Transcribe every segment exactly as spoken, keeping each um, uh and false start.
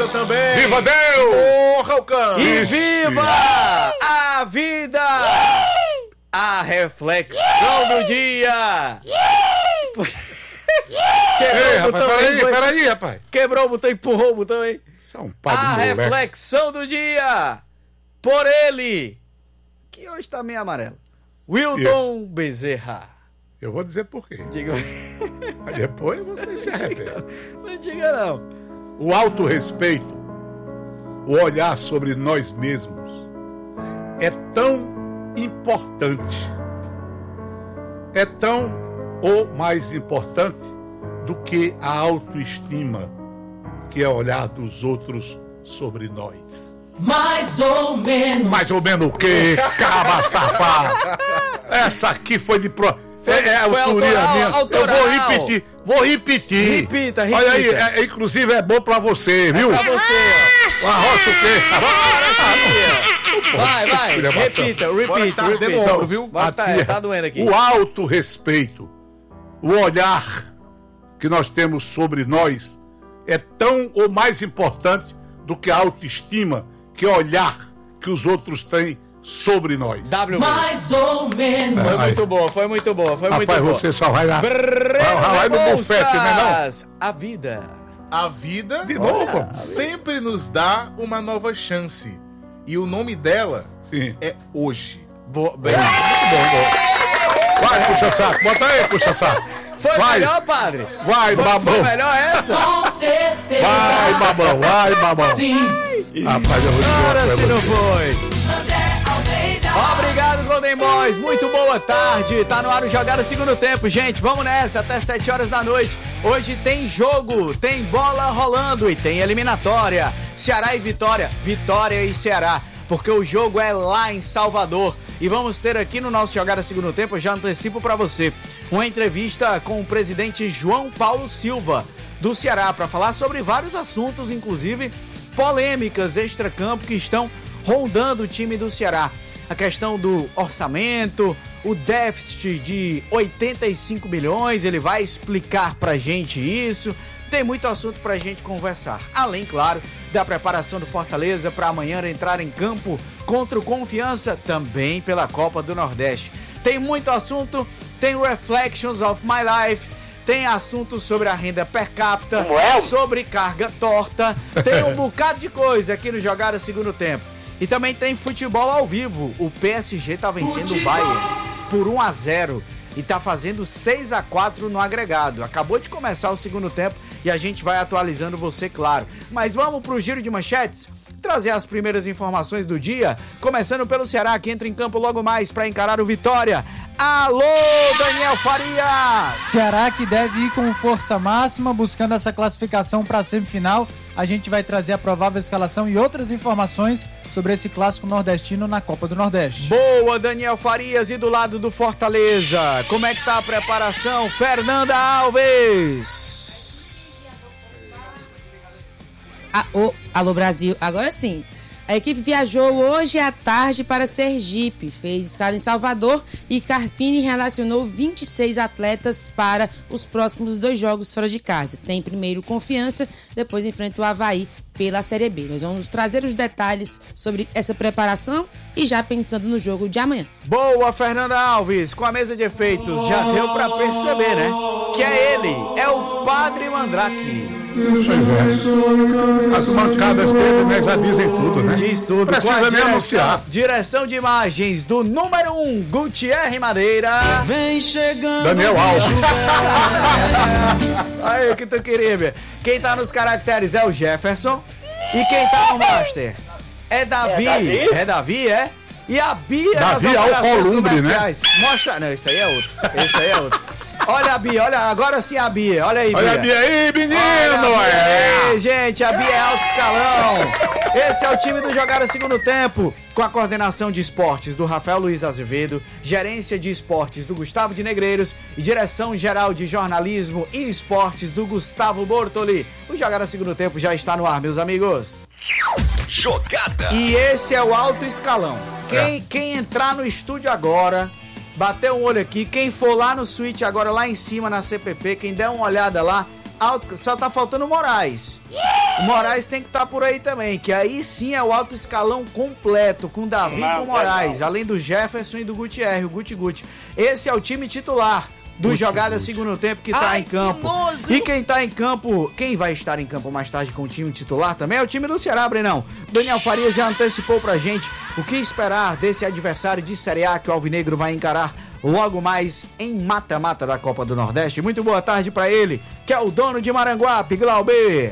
Deus também. Viva Deus! Morra o cão! E viva a vida! A reflexão do dia! Quebrou Ei, o rapaz, botão peraí, aí, peraí, rapaz. Quebrou o botão, empurrou o botão aí. Isso é um pai de A moleque. reflexão do dia! Por ele, que hoje tá meio amarelo. Wilton Bezerra. Eu vou dizer por quê. Diga. Mas depois você se arrepende. Não diga não. O autorrespeito, o olhar sobre nós mesmos, é tão importante, é tão ou mais importante do que a autoestima, que é olhar dos outros sobre nós. Mais ou menos. Mais ou menos o quê? Caba safado. Essa aqui foi de pro... Foi, é, é foi autoria autoral, minha. autoral. Eu vou repetir. Vou repetir. Repita, repita. Olha aí, é, inclusive é bom pra você, viu? Pra você, O arroz o quê? ó. Vai, vai. Repita, Bora repita, tá repita. demorando, viu? Bora, tá, Aqui, tá doendo aqui. O autorrespeito, o olhar que nós temos sobre nós é tão ou mais importante do que a autoestima, que é olhar que os outros têm sobre nós. W. Mais ou menos. Foi Ai. muito boa, foi muito boa, foi muito Rapaz, boa. você só vai lá. Brrr, Vai no bufete, né, não? Rebouças, a vida. A vida De novo? sempre nos dá uma nova chance. E o nome dela Sim. é hoje. Boa, bem. Vai, puxa saco. Bota aí, puxa saco. Foi Vai. melhor, padre? Vai, Foi, babão. foi melhor essa? Com certeza. Vai, babão. Vai, babão. Sim. Rapaz, eu vou dizer uma Ora, coisa se não pra você. foi. Obrigado, Golden Boys. Muito boa tarde. Tá no ar o Jogada Segundo Tempo. Gente, vamos nessa até sete horas da noite. Hoje tem jogo, tem bola rolando e tem eliminatória. Ceará e Vitória. Vitória e Ceará. Porque o jogo é lá em Salvador. E vamos ter aqui no nosso Jogada Segundo Tempo, eu já antecipo pra você, uma entrevista com o presidente João Paulo Silva, do Ceará, para falar sobre vários assuntos, inclusive polêmicas extracampo que estão rondando o time do Ceará. A questão do orçamento, o déficit de oitenta e cinco milhões, ele vai explicar pra gente isso. Tem muito assunto pra gente conversar. Além, claro, da preparação do Fortaleza para amanhã entrar em campo contra o Confiança, também pela Copa do Nordeste. Tem muito assunto, tem Reflections of My Life, tem assunto sobre a renda per capita, sobre carga torta, tem um bocado de coisa aqui no Jogada Segundo Tempo. E também tem futebol ao vivo. O P S G tá vencendo o Bayern por um a zero e tá fazendo seis a quatro no agregado. Acabou de começar o segundo tempo e a gente vai atualizando você, claro. Mas vamos pro giro de manchetes? Trazer as primeiras informações do dia, começando pelo Ceará, que entra em campo logo mais para encarar o Vitória. Alô, Daniel Faria! Ceará que deve ir com força máxima, buscando essa classificação para a semifinal. A gente vai trazer a provável escalação e outras informações sobre esse clássico nordestino na Copa do Nordeste. Boa, Daniel Farias, e do lado do Fortaleza, como é que tá a preparação? Fernanda Alves! Ah, oh, alô Brasil, agora sim. A equipe viajou hoje à tarde para Sergipe, fez escala em Salvador e Carpini relacionou vinte e seis atletas para os próximos dois jogos fora de casa. Tem primeiro Confiança, depois enfrenta o Avaí pela Série B. Nós vamos trazer os detalhes sobre essa preparação e já pensando no jogo de amanhã. Boa, Fernanda Alves, com a mesa de efeitos, já deu para perceber, né? Que é ele, é o Padre Mandrake. Pois é. As mancadas dele, né, já dizem tudo, né? Diz tudo. Precisa Com a nem direção- anunciar. Direção de imagens do número um, Gutierre Madeira. Vem chegando. Daniel Alves. Aí, o que tu queria, meu? Quem tá nos caracteres é o Jefferson. E quem tá no Master é Davi. É Davi, é? Davi, é? E a Bia nas Davi operações Alcolumbre, né? comerciais. Mostra... Não, esse aí é outro. Esse aí é outro. Olha a Bia, olha, agora sim a Bia. Olha aí, Bia. Olha a Bia aí, menino! Olha a Bia É. aí, gente, a Bia é alto escalão. Esse é o time do Jogada Segundo Tempo, com a coordenação de esportes do Rafael Luiz Azevedo, gerência de esportes do Gustavo de Negreiros e direção geral de jornalismo e esportes do Gustavo Bortoli. O Jogada Segundo Tempo já está no ar, meus amigos. Jogada. E esse é o alto escalão. Quem, quem entrar no estúdio agora, bater um olho aqui, quem for lá no suíte agora, lá em cima na C P P, quem der uma olhada lá, alto, só tá faltando o Moraes. O Moraes tem que estar tá por aí também, que aí sim é o alto escalão completo, com Davi e com Moraes, além do Jefferson e do Gutierrez, o Guti Guti. Esse é o time titular do Guti, Jogada Guti. Segundo Tempo que tá Ai, em campo. que E quem tá em campo, quem vai estar em campo mais tarde com o time titular também é o time do Ceará, Brenão. Daniel Farias já antecipou pra gente o que esperar desse adversário de Série A que o Alvinegro vai encarar logo mais em mata-mata da Copa do Nordeste. Muito boa tarde pra ele, que é o dono de Maranguape, Glauber.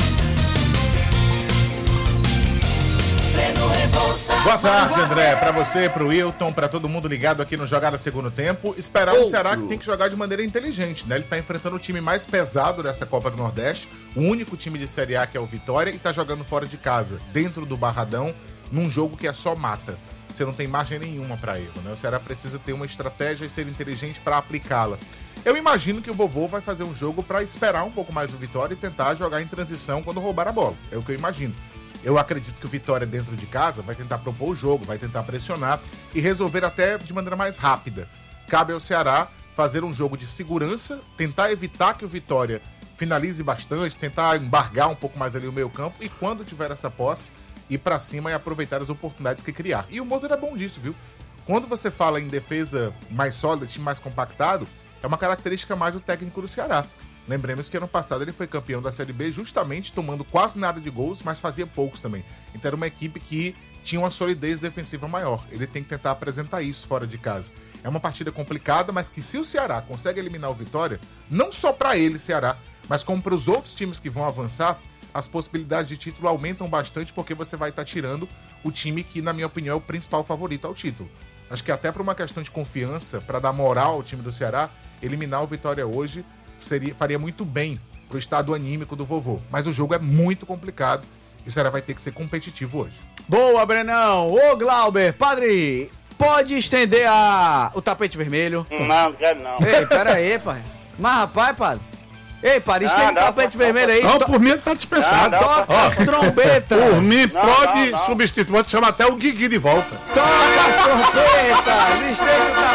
Boa tarde, André. Pra você, pro Wilton, pra todo mundo ligado aqui no Jogada Segundo Tempo. Esperar o Ceará, que tem que jogar de maneira inteligente, né? Ele tá enfrentando o time mais pesado dessa Copa do Nordeste, o único time de Série A que é o Vitória, e tá jogando fora de casa, dentro do Barradão, num jogo que é só mata. Você não tem margem nenhuma pra erro, né? O Ceará precisa ter uma estratégia e ser inteligente pra aplicá-la. Eu imagino que o vovô vai fazer um jogo pra esperar um pouco mais o Vitória e tentar jogar em transição quando roubar a bola. É o que eu imagino. Eu acredito que o Vitória dentro de casa vai tentar propor o jogo, vai tentar pressionar e resolver até de maneira mais rápida. Cabe ao Ceará fazer um jogo de segurança, tentar evitar que o Vitória finalize bastante, tentar embargar um pouco mais ali o meio campo e quando tiver essa posse, ir pra cima e aproveitar as oportunidades que criar. E o Moser é bom disso, viu? Quando você fala em defesa mais sólida, time mais compactado, é uma característica mais do técnico do Ceará. Lembremos que ano passado ele foi campeão da Série B justamente tomando quase nada de gols, mas fazia poucos também. Então era uma equipe que tinha uma solidez defensiva maior. Ele tem que tentar apresentar isso fora de casa. É uma partida complicada, mas que se o Ceará consegue eliminar o Vitória, não só para ele, Ceará, mas como para os outros times que vão avançar, as possibilidades de título aumentam bastante porque você vai estar tirando o time que, na minha opinião, é o principal favorito ao título. Acho que até por uma questão de confiança, para dar moral ao time do Ceará, eliminar o Vitória hoje Seria, faria muito bem pro estado anímico do vovô. Mas o jogo é muito complicado e o Ceará vai ter que ser competitivo hoje. Boa, Brenão. Ô, Glauber, padre, pode estender a... o tapete vermelho? Não, quero não. Ei, pera aí, pai. Mas, rapaz, padre. Ei, padre, estende o tapete vermelho aí. Não, To... por mim ele tá dispensado. Não, não, Toca as trombetas. Por mim, Não, pode não, não. substituir, pode chamar até o Guigui de volta. Toca as trompetas. Estende o tapete.